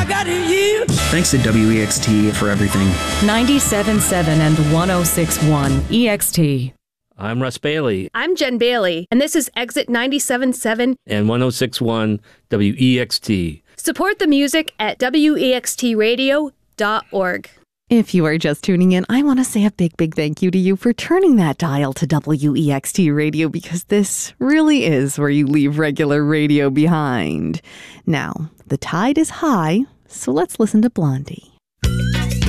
I got you. Thanks to WEXT for everything. 97.7 and 106.1 EXT. I'm Russ Bailey. I'm Jen Bailey, and this is Exit 97.7 and 106.1 WEXT. Support the music at wextradio.org. If you are just tuning in, I want to say a big, big thank you to you for turning that dial to WEXT Radio, because this really is where you leave regular radio behind. Now, the tide is high, so let's listen to Blondie.